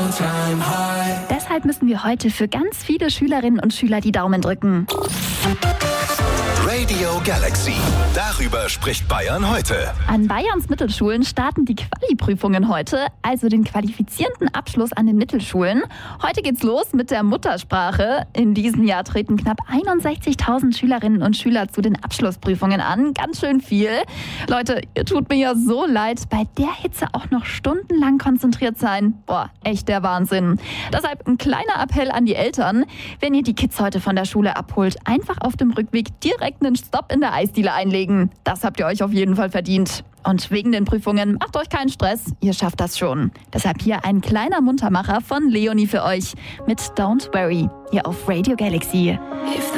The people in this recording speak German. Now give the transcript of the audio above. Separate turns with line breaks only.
Deshalb müssen wir heute für ganz viele Schülerinnen und Schüler die Daumen drücken.
Radio Galaxy. Darüber spricht Bayern heute.
An Bayerns Mittelschulen starten die Quali-Prüfungen heute, also den qualifizierenden Abschluss an den Mittelschulen. Heute geht's los mit der Muttersprache. In diesem Jahr treten knapp 61.000 Schülerinnen und Schüler zu den Abschlussprüfungen an. Ganz schön viel. Leute, ihr tut mir ja so leid, bei der Hitze auch noch stundenlang konzentriert sein. Boah, echt der Wahnsinn. Deshalb ein kleiner Appell an die Eltern. Wenn ihr die Kids heute von der Schule abholt, einfach auf dem Rückweg direkt einen Stopp in der Eisdiele einlegen. Das habt ihr euch auf jeden Fall verdient. Und wegen den Prüfungen macht euch keinen Stress, ihr schafft das schon. Deshalb hier ein kleiner Muntermacher von Leonie für euch mit Don't Worry, hier auf Radio Galaxy.